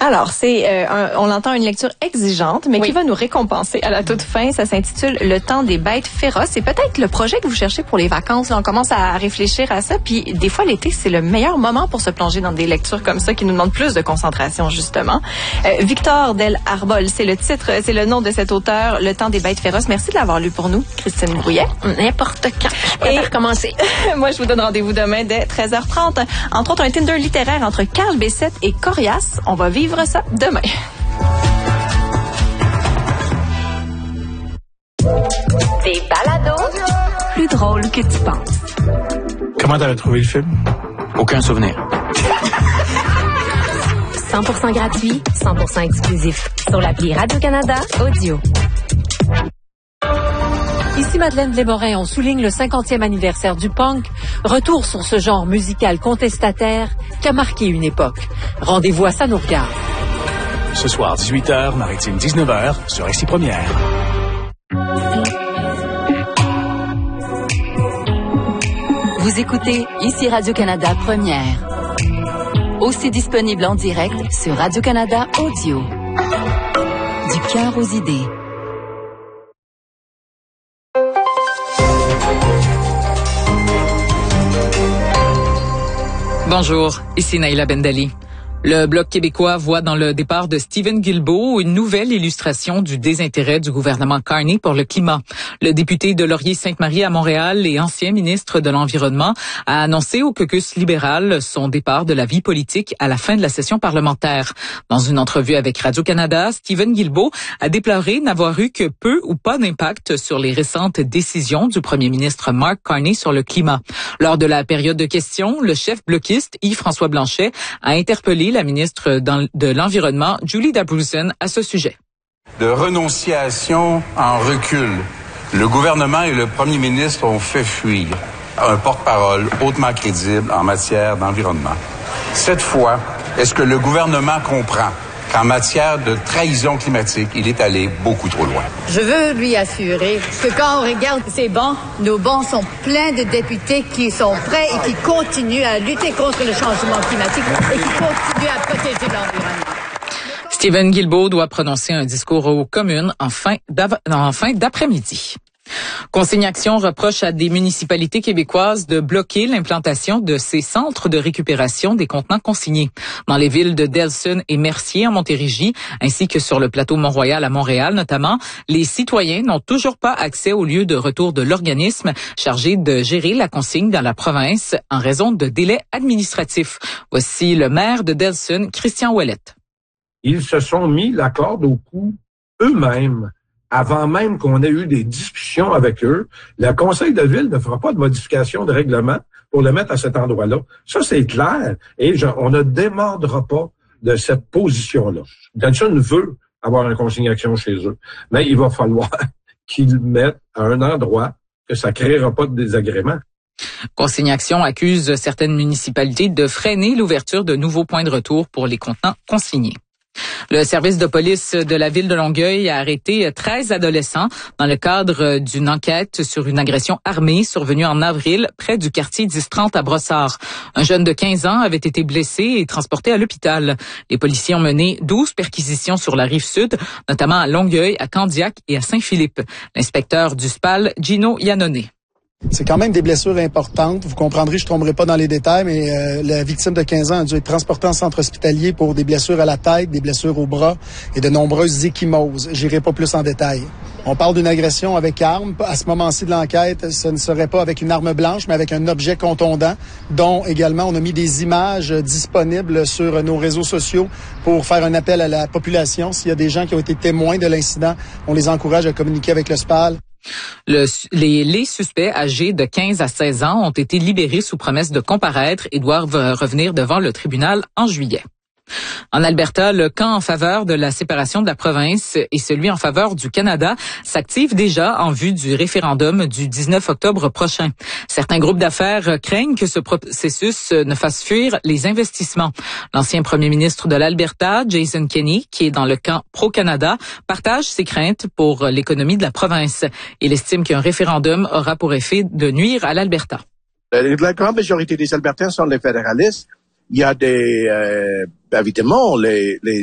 Alors, on l'entend, une lecture exigeante, mais qui va nous récompenser à la toute fin. Ça s'intitule Le temps des bêtes féroces. C'est peut-être le projet que vous cherchez pour les vacances. Là, on commence à réfléchir à ça. Puis, des fois, l'été, c'est le meilleur moment pour se plonger dans des lectures comme ça qui nous demandent plus de concentration, justement. Victor Del Arbol, c'est le titre, c'est le nom de cet auteur, Le temps des bêtes féroces. Merci de l'avoir lu pour nous, Christine Brouillet. N'importe quand. Je préfère commencer. Moi, je vous donne rendez-vous demain dès 13h30. Entre autres, un Tinder littéraire entre Carl Bessette et Corias. On va vivre ça demain. Des balados plus drôles que tu penses. Comment t'avais trouvé le film? Aucun souvenir. 100% gratuit, 100% exclusif. Sur l'appli Radio-Canada Audio. Ici Madeleine Desmorin, on souligne le 50e anniversaire du punk, retour sur ce genre musical contestataire qui a marqué une époque. Rendez-vous à Ça nous regarde. Ce soir, 18h, Maritime 19h, sur Ici Première. Vous écoutez Ici Radio-Canada Première. Aussi disponible en direct sur Radio-Canada Audio. Du cœur aux idées. Bonjour, ici Naïla Bendali. Le Bloc québécois voit dans le départ de Stephen Guilbeault une nouvelle illustration du désintérêt du gouvernement Carney pour le climat. Le député de Laurier-Sainte-Marie à Montréal et ancien ministre de l'Environnement a annoncé au caucus libéral son départ de la vie politique à la fin de la session parlementaire. Dans une entrevue avec Radio-Canada, Stephen Guilbeault a déploré n'avoir eu que peu ou pas d'impact sur les récentes décisions du premier ministre Mark Carney sur le climat. Lors de la période de questions, le chef bloquiste Yves-François Blanchet a interpellé la ministre de l'Environnement, Julie Dabroussen, à ce sujet. De renonciation en recul, le gouvernement et le premier ministre ont fait fuir un porte-parole hautement crédible en matière d'environnement. Cette fois, est-ce que le gouvernement comprend qu'en matière de trahison climatique, il est allé beaucoup trop loin? Je veux lui assurer que quand on regarde ces bancs, nos bancs sont pleins de députés qui sont prêts et qui continuent à lutter contre le changement climatique et qui continuent à protéger l'environnement. Stephen Guilbeault doit prononcer un discours aux communes en fin d'après-midi. Consigne Action reproche à des municipalités québécoises de bloquer l'implantation de ces centres de récupération des contenants consignés. Dans les villes de Delson et Mercier en Montérégie, ainsi que sur le plateau Mont-Royal à Montréal notamment, les citoyens n'ont toujours pas accès au lieu de retour de l'organisme chargé de gérer la consigne dans la province en raison de délais administratifs. Voici le maire de Delson, Christian Ouellette. Ils se sont mis la corde au cou eux-mêmes. Avant même qu'on ait eu des discussions avec eux, le conseil de ville ne fera pas de modification de règlement pour le mettre à cet endroit-là. Ça, c'est clair. Et on ne démordra pas de cette position-là. Delson veut avoir une consigne action chez eux, mais il va falloir qu'ils le mettent à un endroit que ça ne créera pas de désagrément. Consigne Action accuse certaines municipalités de freiner l'ouverture de nouveaux points de retour pour les contenants consignés. Le service de police de la ville de Longueuil a arrêté 13 adolescents dans le cadre d'une enquête sur une agression armée survenue en avril près du quartier 1030 à Brossard. Un jeune de 15 ans avait été blessé et transporté à l'hôpital. Les policiers ont mené 12 perquisitions sur la rive sud, notamment à Longueuil, à Candiac et à Saint-Philippe. L'inspecteur du SPAL, Gino Iannone. C'est quand même des blessures importantes. Vous comprendrez, je ne tomberai pas dans les détails, mais la victime de 15 ans a dû être transportée en centre hospitalier pour des blessures à la tête, des blessures au bras et de nombreuses ecchymoses. J'irai pas plus en détail. On parle d'une agression avec arme. À ce moment-ci de l'enquête, ce ne serait pas avec une arme blanche, mais avec un objet contondant, dont également on a mis des images disponibles sur nos réseaux sociaux pour faire un appel à la population. S'il y a des gens qui ont été témoins de l'incident, on les encourage à communiquer avec le SPAL. Les suspects âgés de 15 à 16 ans ont été libérés sous promesse de comparaître et doivent revenir devant le tribunal en juillet. En Alberta, le camp en faveur de la séparation de la province et celui en faveur du Canada s'activent déjà en vue du référendum du 19 octobre prochain. Certains groupes d'affaires craignent que ce processus ne fasse fuir les investissements. L'ancien premier ministre de l'Alberta, Jason Kenney, qui est dans le camp pro-Canada, partage ses craintes pour l'économie de la province. Il estime qu'un référendum aura pour effet de nuire à l'Alberta. La grande majorité des Albertains sont les fédéralistes. Il y a évidemment, les